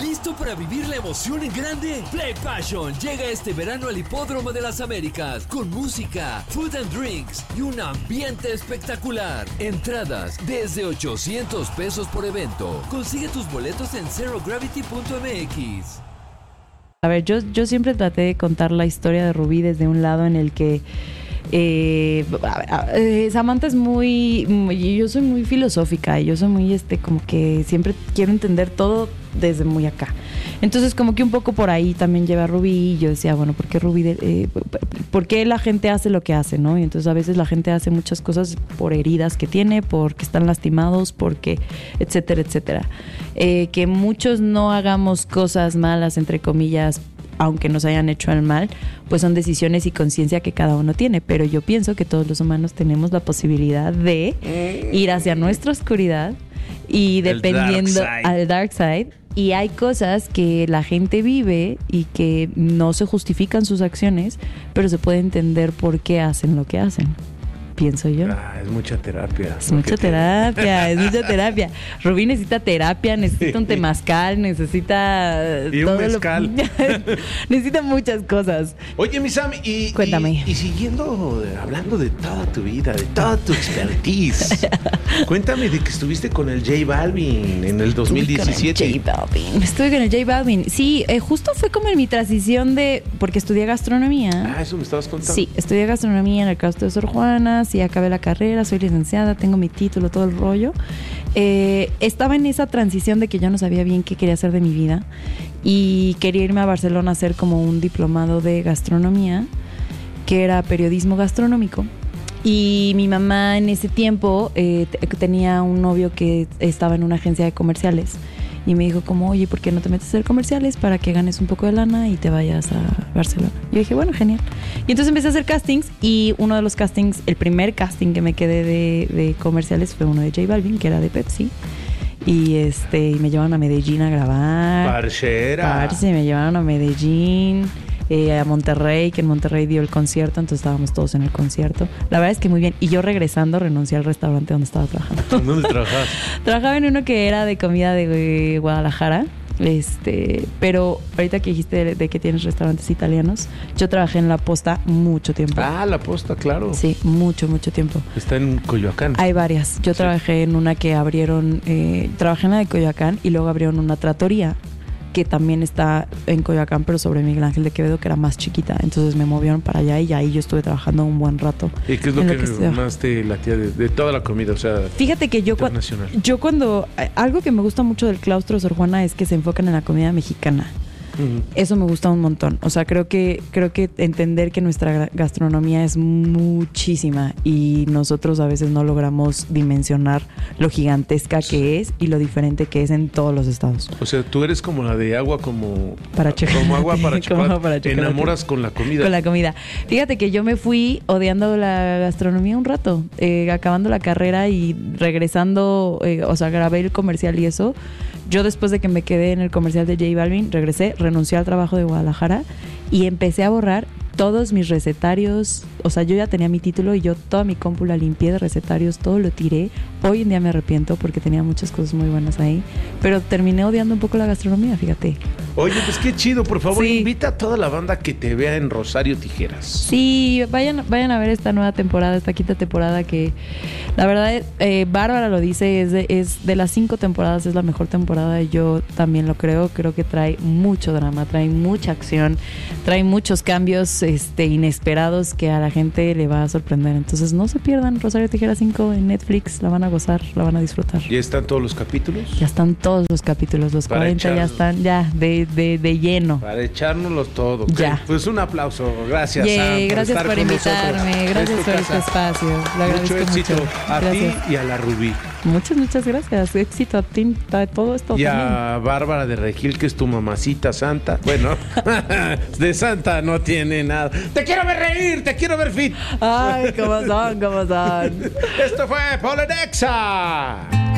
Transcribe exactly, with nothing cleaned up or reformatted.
¿Listo para vivir la emoción en grande? Play Passion llega este verano al Hipódromo de las Américas con música, food and drinks y un ambiente espectacular. Entradas desde ochocientos pesos por evento. Consigue tus boletos en zero gravity punto m x. A ver, yo, yo siempre traté de contar la historia de Rubí desde un lado en el que Eh, eh, Samantha es muy, muy, yo soy muy filosófica y yo soy muy, este, como que siempre quiero entender todo desde muy acá. Entonces, como que un poco por ahí también lleva a Rubí y yo decía, bueno, ¿por qué Rubí, de, eh, por qué la gente hace lo que hace, no? Y entonces a veces la gente hace muchas cosas por heridas que tiene, porque están lastimados, porque, etcétera, etcétera. Eh, que muchos no hagamos cosas malas, entre comillas, aunque nos hayan hecho el mal, pues son decisiones y conciencia que cada uno tiene. Pero yo pienso que todos los humanos tenemos la posibilidad de ir hacia nuestra oscuridad y dependiendo al dark side. Y hay cosas que la gente vive y que no se justifican sus acciones, pero se puede entender por qué hacen lo que hacen. Pienso yo. Ah, es mucha terapia. Es mucha terapia, es mucha terapia. Rubí necesita terapia, necesita un temazcal, necesita... Y un mezcal. Lo... necesita muchas cosas. Oye, mi Sam, y... Cuéntame. Y, y siguiendo, hablando de toda tu vida, de toda tu expertise, cuéntame de que estuviste con el J Balvin en el dos mil diecisiete. Estuve con el J Balvin. Estuve con el J Balvin. Sí, eh, justo fue como en mi transición de... Porque estudié gastronomía. Ah, eso me estabas contando. Sí, estudié gastronomía en el claustro de Sor Juana. Sí, acabé la carrera, soy licenciada, tengo mi título, todo el rollo. Eh, estaba en esa transición de que yo no sabía bien qué quería hacer de mi vida y quería irme a Barcelona a hacer como un diplomado de gastronomía, que era periodismo gastronómico. Y mi mamá en ese tiempo eh, t- tenía un novio que estaba en una agencia de comerciales. Y me dijo como, oye, ¿por qué no te metes a hacer comerciales para que ganes un poco de lana y te vayas a Barcelona? Y yo dije, bueno, genial. Y entonces empecé a hacer castings y uno de los castings, el primer casting que me quedé de, de comerciales fue uno de J Balvin, que era de Pepsi. Y este y me llevaron a Medellín a grabar. Parcera. Parce, me llevaron a Medellín. Eh, a Monterrey, que en Monterrey dio el concierto, entonces estábamos todos en el concierto. La verdad es que muy bien. Y yo regresando renuncié al restaurante donde estaba trabajando. ¿Dónde trabajabas? Trabajaba en uno que era de comida de Guadalajara. Este, pero ahorita que dijiste de, de que tienes restaurantes italianos, yo trabajé en La Posta mucho tiempo. Ah, La Posta, claro. Sí, mucho, mucho tiempo. Está en Coyoacán. Hay varias. Yo Sí. trabajé en una que abrieron, eh, trabajé en la de Coyoacán y luego abrieron una trattoria que también está en Coyoacán, pero sobre Miguel Ángel de Quevedo, que era más chiquita. Entonces me movieron para allá y ahí yo estuve trabajando un buen rato. ¿Y qué es lo en que, lo que más te latía de, de toda la comida? O sea, fíjate que yo, cua- internacional. yo cuando... Algo que me gusta mucho del claustro de Sor Juana es que se enfocan en la comida mexicana. Uh-huh. Eso me gusta un montón. O sea, creo que creo que entender que nuestra gastronomía es muchísima y nosotros a veces no logramos dimensionar lo gigantesca que es y lo diferente que es en todos los estados. O sea, tú eres como la de agua como... Para chocolate. Como agua para Como chocolate. para chocolate. Te enamoras con la comida. Con la comida. Fíjate que yo me fui odiando la gastronomía un rato, eh, acabando la carrera y regresando, eh, o sea, grabé el comercial y eso. Yo después de que me quedé en el comercial de J Balvin, regresé, renuncié al trabajo de Guadalajara y empecé a borrar todos mis recetarios. O sea, yo ya tenía mi título y yo toda mi compu la limpié de recetarios, todo lo tiré. Hoy en día me arrepiento porque tenía muchas cosas muy buenas ahí, pero terminé odiando un poco la gastronomía, fíjate. Oye, pues qué chido, por favor, Sí. invita a toda la banda que te vea en Rosario Tijeras. Sí, vayan, vayan a ver esta nueva temporada, esta quinta temporada que la verdad, eh, Bárbara lo dice, es de, es de las cinco temporadas, es la mejor temporada y yo también lo creo, creo que trae mucho drama, trae mucha acción, trae muchos cambios este, inesperados que a la gente le va a sorprender. Entonces no se pierdan Rosario Tijeras cinco en Netflix, la van a gozar, la van a disfrutar. ¿Ya están todos los capítulos? Ya están todos los capítulos, los Para cuarenta ya echarlos. están ya de, de, de lleno. Para echárnoslos todo. ¿Ok? Ya. Pues un aplauso. Gracias, Yay, Sam, por gracias estar por con invitarme, nosotros. gracias Es tu por casa. este espacio. Lo agradezco Mucho éxito mucho. a Gracias. ti y a la Rubí. Muchas, muchas gracias. Éxito a ti, a todo esto Y también. a Bárbara de Regil, que es tu mamacita santa. Bueno, de santa no tiene nada. Te quiero ver reír, te quiero ver fit. Ay, cómo son, cómo son. Esto fue Polenexa.